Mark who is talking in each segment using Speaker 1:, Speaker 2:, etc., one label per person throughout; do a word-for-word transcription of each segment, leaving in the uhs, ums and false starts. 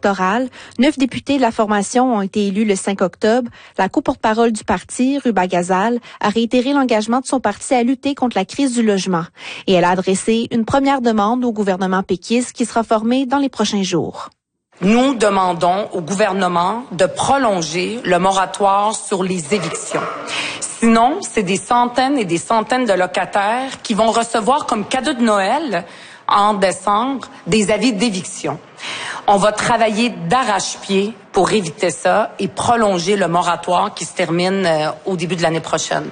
Speaker 1: électorale. Neuf députés de la formation ont été élus le cinq octobre. La co-porte-parole du parti, Ruba Ghazal, a réitéré l'engagement de son parti à lutter contre la crise du logement. Et elle a adressé une première demande au gouvernement péquiste qui sera formé dans les prochains jours.
Speaker 2: Nous demandons au gouvernement de prolonger le moratoire sur les évictions. Sinon, c'est des centaines et des centaines de locataires qui vont recevoir comme cadeau de Noël en décembre des avis d'éviction. On va travailler d'arrache-pied pour éviter ça et prolonger le moratoire qui se termine euh, au début de l'année prochaine.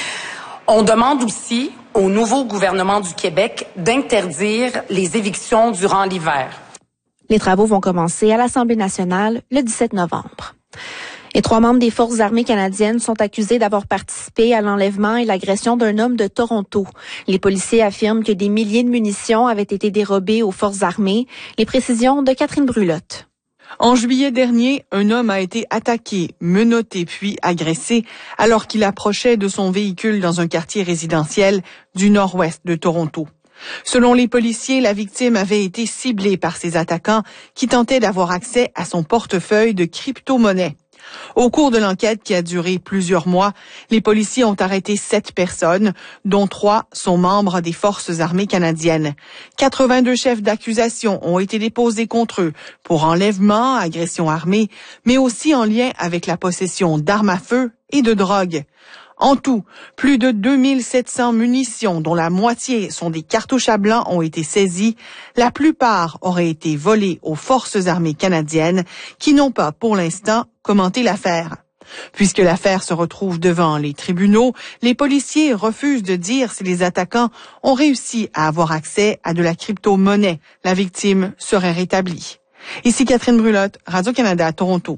Speaker 2: On demande aussi au nouveau gouvernement du Québec d'interdire les évictions durant l'hiver.
Speaker 1: Les travaux vont commencer à l'Assemblée nationale le dix-sept novembre. Et trois membres des Forces armées canadiennes sont accusés d'avoir participé à l'enlèvement et l'agression d'un homme de Toronto. Les policiers affirment que des milliers de munitions avaient été dérobées aux Forces armées. Les précisions de Catherine Brulotte.
Speaker 3: En juillet dernier, un homme a été attaqué, menotté puis agressé alors qu'il approchait de son véhicule dans un quartier résidentiel du nord-ouest de Toronto. Selon les policiers, la victime avait été ciblée par ces attaquants qui tentaient d'avoir accès à son portefeuille de crypto-monnaies. Au cours de l'enquête qui a duré plusieurs mois, les policiers ont arrêté sept personnes, dont trois sont membres des Forces armées canadiennes. quatre-vingt-deux chefs d'accusation ont été déposés contre eux pour enlèvement, agression armée, mais aussi en lien avec la possession d'armes à feu et de drogue. En tout, plus de deux mille sept cents munitions, dont la moitié sont des cartouches à blanc, ont été saisies. La plupart auraient été volées aux Forces armées canadiennes, qui n'ont pas, pour l'instant, commenté l'affaire. Puisque l'affaire se retrouve devant les tribunaux, les policiers refusent de dire si les attaquants ont réussi à avoir accès à de la crypto-monnaie. La victime serait rétablie. Ici Catherine Brulotte, Radio-Canada, Toronto.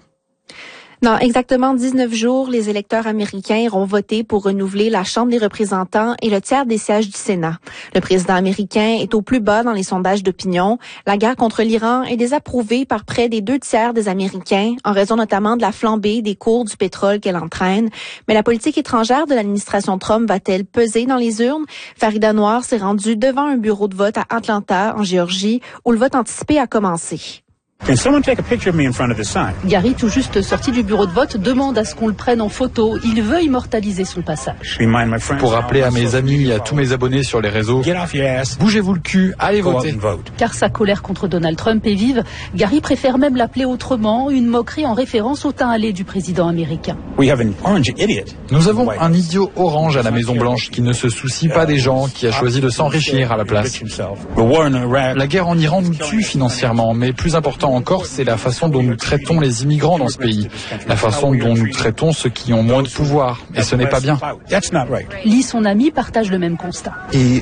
Speaker 1: Dans exactement dix-neuf jours, les électeurs américains iront voter pour renouveler la Chambre des représentants et le tiers des sièges du Sénat. Le président américain est au plus bas dans les sondages d'opinion. La guerre contre l'Iran est désapprouvée par près des deux tiers des Américains, en raison notamment de la flambée des cours du pétrole qu'elle entraîne. Mais la politique étrangère de l'administration Trump va-t-elle peser dans les urnes? Farida Noir s'est rendue devant un bureau de vote à Atlanta, en Géorgie, où le vote anticipé a commencé.
Speaker 4: Can someone take a picture of me in front of the sign?
Speaker 5: Gary, tout juste sorti du bureau de vote, demande à ce qu'on le prenne en photo. Il veut immortaliser son passage.
Speaker 6: Pour rappeler à mes amis et à tous mes abonnés sur les réseaux, bougez-vous le cul, allez voter.
Speaker 5: Car sa colère contre Donald Trump est vive, Gary préfère même l'appeler autrement, une moquerie en référence au teint hâlé du président américain.
Speaker 6: Nous avons un idiot orange à la Maison-Blanche qui ne se soucie pas des gens, qui a choisi de s'enrichir à la place. La guerre en Iran nous tue financièrement, mais plus important encore, c'est la façon dont nous traitons les immigrants dans ce pays, la façon dont nous traitons ceux qui ont moins de pouvoir, et ce n'est pas bien.
Speaker 5: Lee, son ami, partage le même constat.
Speaker 7: Il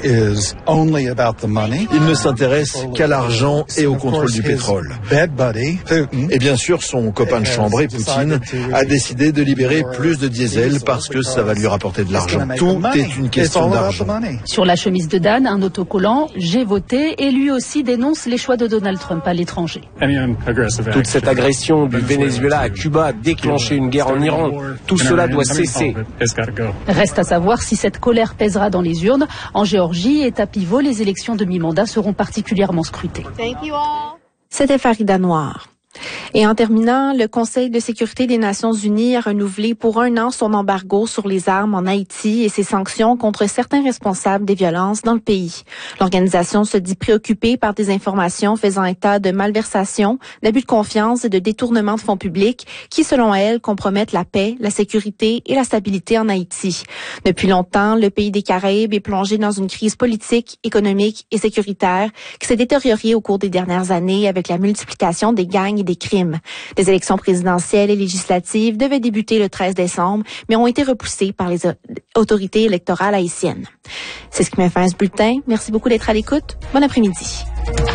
Speaker 7: ne s'intéresse qu'à l'argent et au contrôle du pétrole. Et bien sûr, son copain de chambrée, Poutine, a décidé de libérer plus de diesel parce que ça va lui rapporter de l'argent. Tout est une question d'argent.
Speaker 5: Sur la chemise de Dan, un autocollant « J'ai voté » et lui aussi dénonce les choix de Donald Trump à l'étranger.
Speaker 8: Toute cette agression du Venezuela à Cuba a déclenché une guerre en Iran. Tout cela doit cesser.
Speaker 5: Reste à savoir si cette colère pèsera dans les urnes. En Géorgie et à pivot, les élections de mi-mandat seront particulièrement scrutées.
Speaker 1: C'était Farida Noir. Et en terminant, le Conseil de sécurité des Nations unies a renouvelé pour un an son embargo sur les armes en Haïti et ses sanctions contre certains responsables des violences dans le pays. L'organisation se dit préoccupée par des informations faisant état de malversations, d'abus de confiance et de détournement de fonds publics qui, selon elle, compromettent la paix, la sécurité et la stabilité en Haïti. Depuis longtemps, le pays des Caraïbes est plongé dans une crise politique, économique et sécuritaire qui s'est détériorée au cours des dernières années avec la multiplication des gangs et des crimes. Des élections présidentielles et législatives devaient débuter le treize décembre, mais ont été repoussées par les autorités électorales haïtiennes. C'est ce qui met fin à ce bulletin. Merci beaucoup d'être à l'écoute. Bon après-midi.